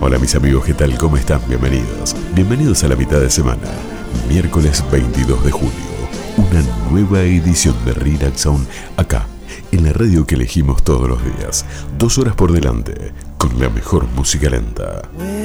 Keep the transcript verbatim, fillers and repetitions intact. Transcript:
Hola mis amigos, ¿qué tal? ¿Cómo están? Bienvenidos. Bienvenidos a la mitad de semana, miércoles veintidós de junio. Una nueva edición de Relax Zone acá, en la radio que elegimos todos los días. Dos horas por delante, con la mejor música lenta.